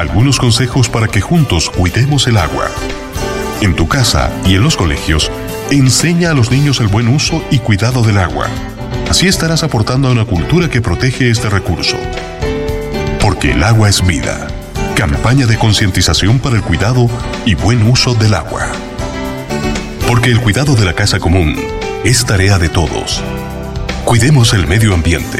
algunos consejos para que juntos cuidemos el agua. En tu casa y en los colegios, enseña a los niños el buen uso y cuidado del agua. Así estarás aportando a una cultura que protege este recurso. Porque el agua es vida. Campaña de concientización para el cuidado y buen uso del agua. Porque el cuidado de la casa común es tarea de todos. Cuidemos el medio ambiente.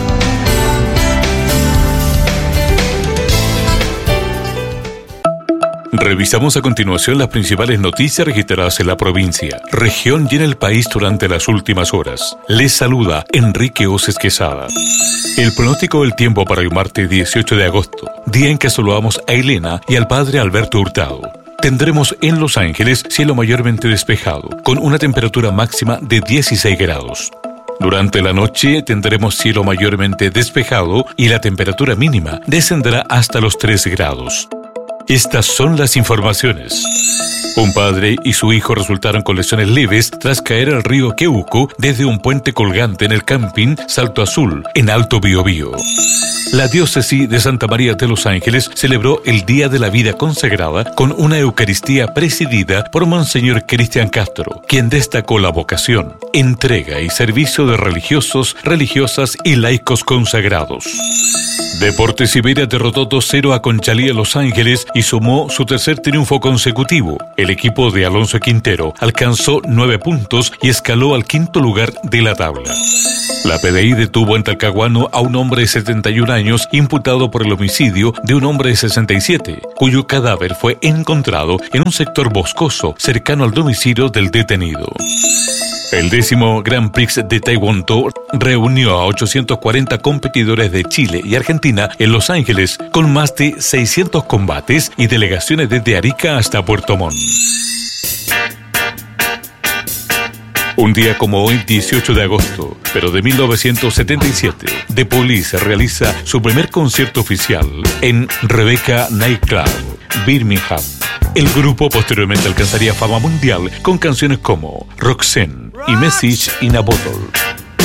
Revisamos a continuación las principales noticias registradas en la provincia, región y en el país durante las últimas horas. Les saluda Enrique Oces Quesada. El pronóstico del tiempo para el martes 18 de agosto, día en que saludamos a Elena y al padre Alberto Hurtado. Tendremos en Los Ángeles cielo mayormente despejado, con una temperatura máxima de 16 grados. Durante la noche tendremos cielo mayormente despejado y la temperatura mínima descenderá hasta los 3 grados. Estas son las informaciones. Un padre y su hijo resultaron con lesiones leves tras caer al río Queuco desde un puente colgante en el camping Salto Azul, en Alto Biobío. La diócesis de Santa María de Los Ángeles celebró el Día de la Vida Consagrada con una Eucaristía presidida por Monseñor Cristian Castro, quien destacó la vocación, entrega y servicio de religiosos, religiosas y laicos consagrados. Deportes Iberia derrotó 2-0 a Conchalí Los Ángeles y sumó su tercer triunfo consecutivo. El equipo de Alonso Quintero alcanzó 9 puntos y escaló al quinto lugar de la tabla. La PDI detuvo en Talcahuano a un hombre de 71 años imputado por el homicidio de un hombre de 67, cuyo cadáver fue encontrado en un sector boscoso cercano al domicilio del detenido. El 10º Grand Prix de Taekwondo reunió a 840 competidores de Chile y Argentina en Los Ángeles, con más de 600 combates y delegaciones desde Arica hasta Puerto Montt. Un día como hoy, 18 de agosto, pero de 1977, The Police realiza su primer concierto oficial en Rebecca Nightclub, Birmingham. El grupo posteriormente alcanzaría fama mundial con canciones como Roxanne y Message in a Bottle.